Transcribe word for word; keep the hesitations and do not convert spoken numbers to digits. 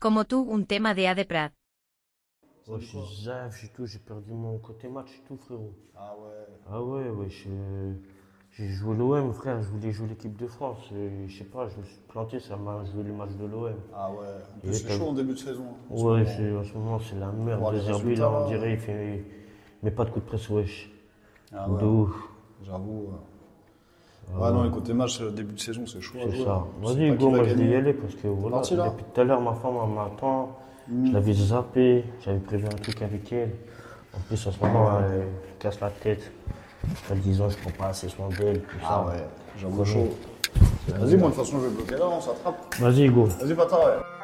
como tú un tema de A de Prat. Ouais, je suis zaf, j'ai tout, j'ai perdu mon côté match et tout, frérot. Ah ouais. Ah ouais, ouais, je- j'ai joué l'O M, frère, je voulais jouer l'équipe de France. Et je sais pas, je me suis planté, ça m'a joué le match de l'O M. Ah ouais. En plus, Et c'est t'as- chaud en début de saison. hein, en ce Ouais, moment. c'est- en ce moment, c'est la merde. Voir les De Zerbi, résultats, là, on là. dirait, il fait. Mais pas de coup de presse, wesh. Ah De ouais. ouf. J'avoue. Ouais, ouais non, les côtés match, euh, début de saison, c'est chaud à C'est jouer. ça. hein. Tu sais Vas-y, pas Hugo, qui va moi je vais y gagner. aller parce que voilà, parti, là depuis tout à l'heure, ma femme elle m'attend. Mm. Je l'avais zappé, j'avais prévu un truc avec elle. En plus, en ce moment, elle me casse la tête. Elle dix ans, je prends pas assez soin d'elle, tout ça. Ah ouais, j'avoue Comment chaud. Vas-y, moi, de toute façon, je vais bloquer là, on s'attrape. Vas-y, Hugo. Vas-y, Pata, ouais.